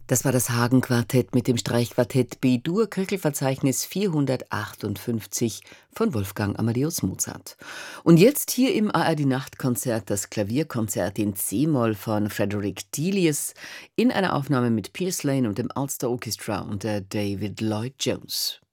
Das war das Hagen-Quartett mit dem Streichquartett B-Dur, Köchelverzeichnis 458 von Wolfgang Amadeus Mozart. Und jetzt hier im ARD-Nachtkonzert das Klavierkonzert in C-Moll von Frederick Delius in einer Aufnahme mit Pierce Lane und dem Ulster Orchestra unter David Lloyd Jones.